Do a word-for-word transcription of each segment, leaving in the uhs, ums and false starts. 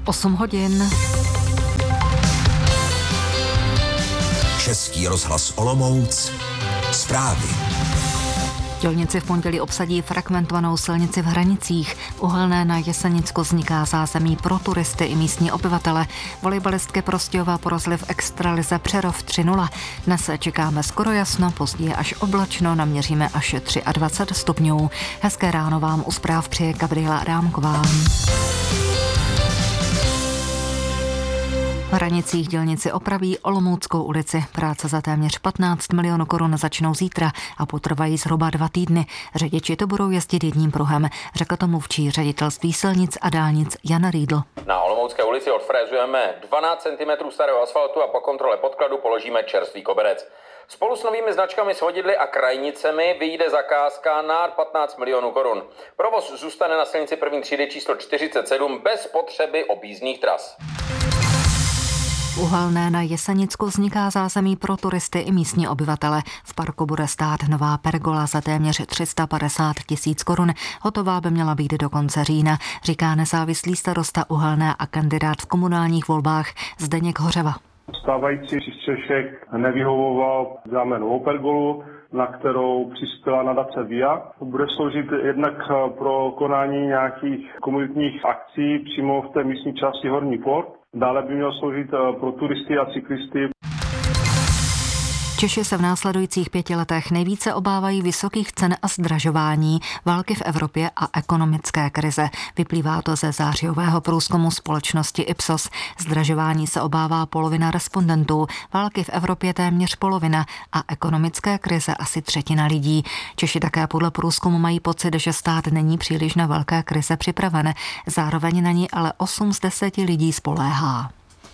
osm hodin. Český rozhlas Olomouc. Zprávy. Dělníci v pondělí obsadí fragmentovanou silnici v Hranicích. V Uhelné na Jesenicku vzniká zázemí pro turisty i místní obyvatele. Volejbalistky Prostějova porazily v extralize Přerov tři nula. Dnes čekáme skoro jasno, později až oblačno, naměříme až dvacet tři stupňů. Hezké ráno vám u zpráv přeje Gabriela Adámková. V Hranicích dělníci opraví Olomouckou ulici. Práce za téměř patnáct milionů korun začnou zítra a potrvají zhruba dva týdny. Řidiči to budou jezdit jedním pruhem, řekl to mluvčí ředitelství silnic a dálnic Jan Riedl. Na Olomoucké ulici odfrézujeme dvanáct centimetrů starého asfaltu a po kontrole podkladu položíme čerstvý koberec. Spolu s novými značkami svodidly a krajnicemi vyjde zakázka na patnáct milionů korun. Provoz zůstane na silnici první třídy číslo čtyřicet sedm bez potřeby objízdných tras. V Uhelné na Jesenicku vzniká zázemí pro turisty i místní obyvatele. V parku bude stát nová pergola za téměř tři sta padesát tisíc korun. Hotová by měla být do konce října, říká nezávislý starosta Uhelné a kandidát v komunálních volbách Zdeněk Hořeva. Stávající přístřešek nevyhovoval, dáme novou pergolu, na kterou přispěla nadace V I A. Bude sloužit jednak pro konání nějakých komunitních akcí přímo v té místní části Horní Port. Dále by měl sloužit pro turisty a cyklisty. Češi se v následujících pěti letech nejvíce obávají vysokých cen a zdražování, války v Evropě a ekonomické krize. Vyplývá to ze zářijového průzkumu společnosti Ipsos. Zdražování se obává polovina respondentů, války v Evropě téměř polovina a ekonomické krize asi třetina lidí. Češi také podle průzkumu mají pocit, že stát není příliš na velké krize připraven. Zároveň na ní ale osm z deseti lidí spoléhá.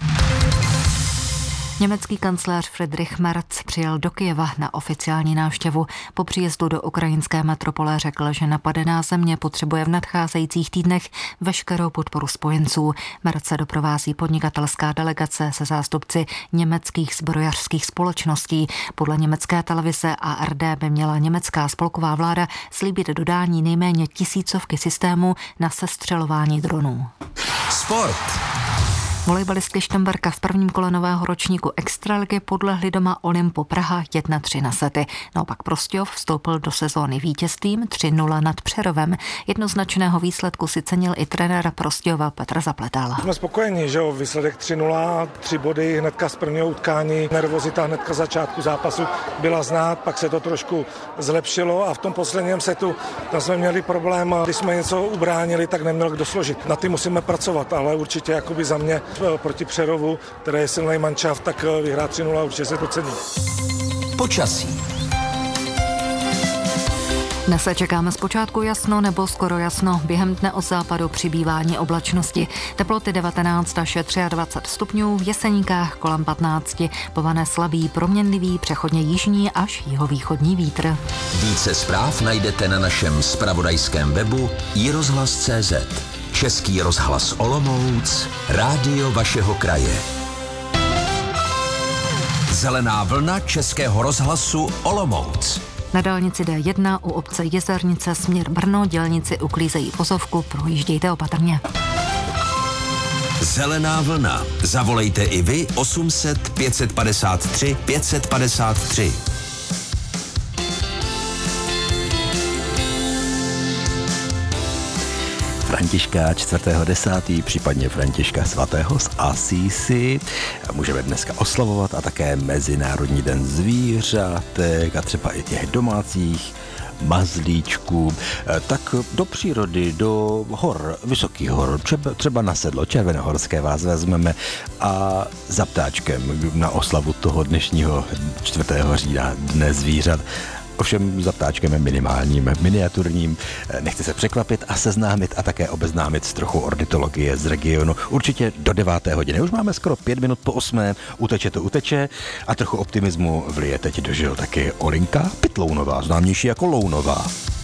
Německý kancléř Friedrich Merz přijel do Kyjeva na oficiální návštěvu. Po příjezdu do ukrajinské metropole řekl, že napadená země potřebuje v nadcházejících týdnech veškerou podporu spojenců. Merz se doprovází podnikatelská delegace se zástupci německých zbrojařských společností. Podle německé televize A R D by měla německá spolková vláda slíbit dodání nejméně tisícovky systémů na sestřelování dronů. Sport. Volejbalistky Štemberka v prvním kole nového ročníku extraligy podlehly doma Olympu Praha jedna tři na sety. Naopak Prostějov vstoupil do sezóny vítězstvím tři nula nad Přerovem. Jednoznačného výsledku si cenil i trenér Prostějova Petr Zapletal. Jsme spokojení, že jo, výsledek tři nula, tři body hnedka z prvního utkání, nervozita hnedka začátku zápasu byla znát, pak se to trošku zlepšilo a v tom posledním setu tam jsme měli problém, když jsme něco ubránili, tak neměl kdo složit. Na ty musíme pracovat, ale určitě jakoby za mě proti Přerovu, které je silný manšaft, tak vyhrát tři nula určitě se docení. Počasí. Dnes se čekáme zpočátku jasno nebo skoro jasno. Během dne od západu přibývání oblačnosti. Teploty devatenáct až dvacet tři stupňů, v Jeseníkách kolem patnáct. Povane slabý, proměnlivý, přechodně jižní až jihovýchodní vítr. Více zpráv najdete na našem zpravodajském webu i rozhlas tečka cé zet. Český rozhlas Olomouc, rádio vašeho kraje. Zelená vlna Českého rozhlasu Olomouc. Na dálnici D jedna u obce Jezernice směr Brno dělníci uklízejí vozovku, projíždějte opatrně. Zelená vlna. Zavolejte i vy osm set pět padesát tři pět padesát tři. Františka čtvrtého desátého případně Františka svatého z Asísi můžeme dneska oslavovat a také Mezinárodní den zvířátek a třeba i těch domácích mazlíčků, tak do přírody, do hor, vysokých hor, třeba, třeba na sedlo Červenohorské vás vezmeme a za ptáčkem na oslavu toho dnešního čtvrtého října Dne zvířat. Ovšem za ptáčkem minimálním, miniaturním. Nechte se překvapit a seznámit a také obeznámit s trochu ornitologie z regionu. Určitě do deváté hodiny. Už máme skoro pět minut po osmé. Uteče to uteče a trochu optimismu vlije teď do žil taky Olinka Pytlounová, známější jako Lounová.